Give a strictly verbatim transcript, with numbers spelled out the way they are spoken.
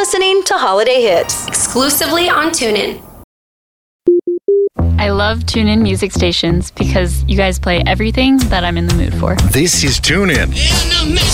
listening to Holiday Hits. Exclusively on TuneIn. I love TuneIn music stations because you guys play everything that I'm in the mood for. This is TuneIn.